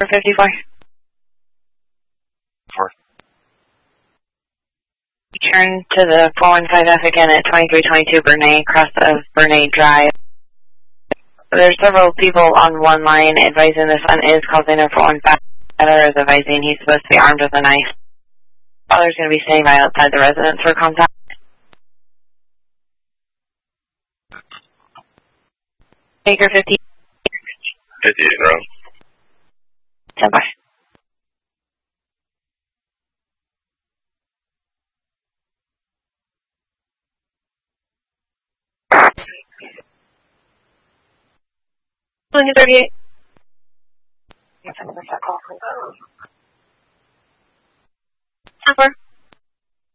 54. 4. Turn to the 415F again at 2322 Bernay, cross of Bernay Drive. There's several people on one line advising the son is causing a 415. The other is advising he's supposed to be armed with a knife. Father's going to be standing by outside the residence for contact. Baker 50. 58 round. Stand by. Lincoln 38. Yes, I'm going to call for that.